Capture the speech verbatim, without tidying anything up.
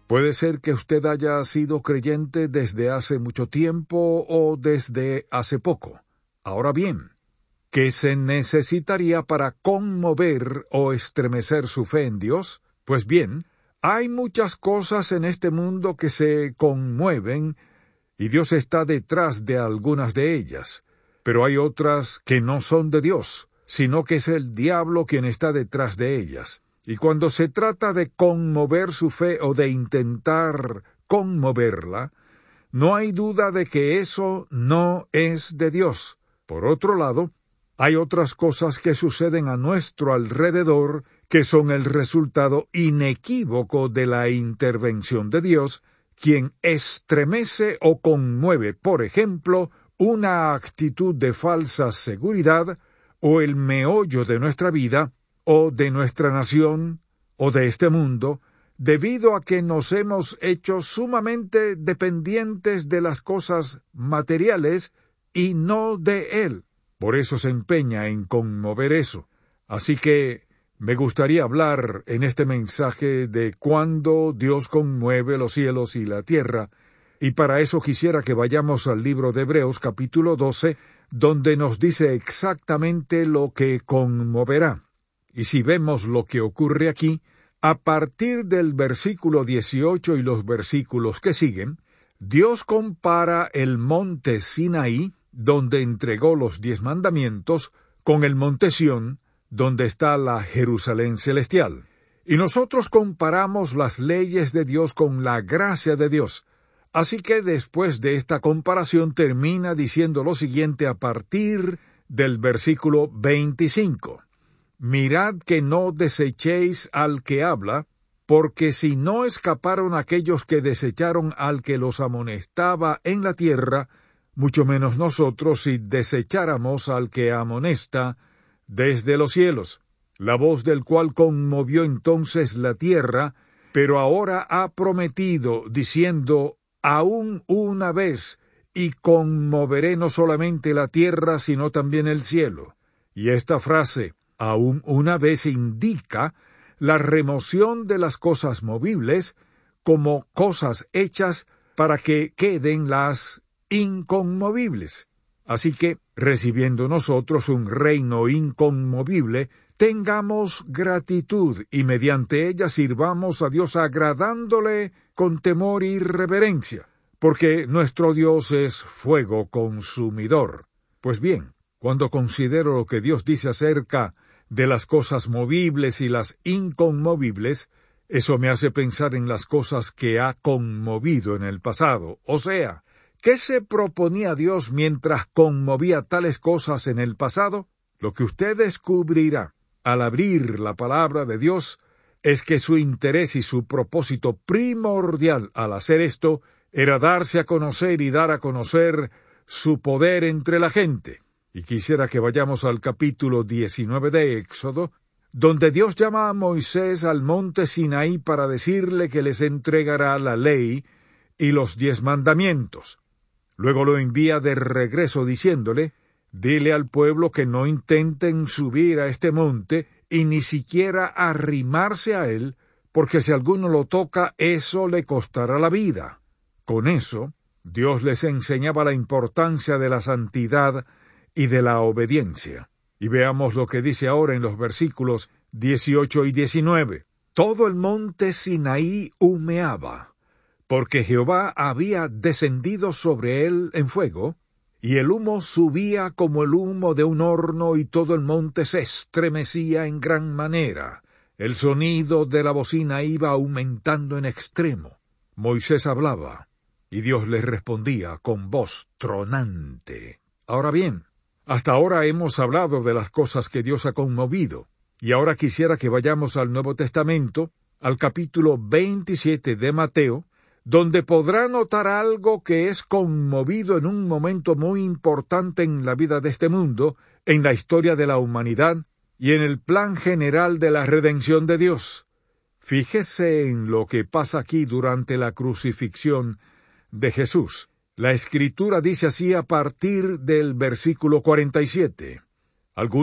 Puede ser que usted haya sido creyente desde hace mucho tiempo o desde hace poco. Ahora bien, ¿qué se necesitaría para conmover o estremecer su fe en Dios? Pues bien, hay muchas cosas en este mundo que se conmueven y Dios está detrás de algunas de ellas, pero hay otras que no son de Dios, sino que es el diablo quien está detrás de ellas. Y cuando se trata de conmover su fe o de intentar conmoverla, no hay duda de que eso no es de Dios. Por otro lado, hay otras cosas que suceden a nuestro alrededor que son el resultado inequívoco de la intervención de Dios, quien estremece o conmueve, por ejemplo, una actitud de falsa seguridad o el meollo de nuestra vida, o de nuestra nación, o de este mundo, debido a que nos hemos hecho sumamente dependientes de las cosas materiales y no de Él. Por eso se empeña en conmover eso. Así que me gustaría hablar en este mensaje de cuándo Dios conmueve los cielos y la tierra, y para eso quisiera que vayamos al libro de Hebreos capítulo doce, donde nos dice exactamente lo que conmoverá. Y si vemos lo que ocurre aquí, a partir del versículo dieciocho y los versículos que siguen, Dios compara el monte Sinaí, donde entregó los diez mandamientos, con el monte Sión, donde está la Jerusalén celestial. Y nosotros comparamos las leyes de Dios con la gracia de Dios. Así que después de esta comparación termina diciendo lo siguiente a partir del versículo veinticinco. Mirad que no desechéis al que habla, porque si no escaparon aquellos que desecharon al que los amonestaba en la tierra, mucho menos nosotros si desecháramos al que amonesta desde los cielos, la voz del cual conmovió entonces la tierra, pero ahora ha prometido, diciendo, aún una vez, y conmoveré no solamente la tierra, sino también el cielo. Y esta frase, aún una vez, indica la remoción de las cosas movibles como cosas hechas para que queden las inconmovibles. Así que, recibiendo nosotros un reino inconmovible, tengamos gratitud y mediante ella sirvamos a Dios agradándole con temor y reverencia, porque nuestro Dios es fuego consumidor. Pues bien, cuando considero lo que Dios dice acerca de las cosas movibles y las inconmovibles, eso me hace pensar en las cosas que ha conmovido en el pasado. O sea, ¿qué se proponía Dios mientras conmovía tales cosas en el pasado? Lo que usted descubrirá al abrir la palabra de Dios es que su interés y su propósito primordial al hacer esto era darse a conocer y dar a conocer su poder entre la gente. Y quisiera que vayamos al capítulo diecinueve de Éxodo, donde Dios llama a Moisés al monte Sinaí para decirle que les entregará la ley y los diez mandamientos. Luego lo envía de regreso diciéndole, dile al pueblo que no intenten subir a este monte y ni siquiera arrimarse a él, porque si alguno lo toca, eso le costará la vida. Con eso, Dios les enseñaba la importancia de la santidad y de la obediencia. Y veamos lo que dice ahora en los versículos dieciocho y diecinueve. Todo el monte Sinaí humeaba, porque Jehová había descendido sobre él en fuego, y el humo subía como el humo de un horno, y todo el monte se estremecía en gran manera. El sonido de la bocina iba aumentando en extremo. Moisés hablaba, y Dios le respondía con voz tronante. Ahora bien, hasta ahora hemos hablado de las cosas que Dios ha conmovido, y ahora quisiera que vayamos al Nuevo Testamento, al capítulo veintisiete de Mateo, donde podrá notar algo que es conmovido en un momento muy importante en la vida de este mundo, en la historia de la humanidad y en el plan general de la redención de Dios. Fíjese en lo que pasa aquí durante la crucifixión de Jesús. La Escritura dice así a partir del versículo cuarenta y siete.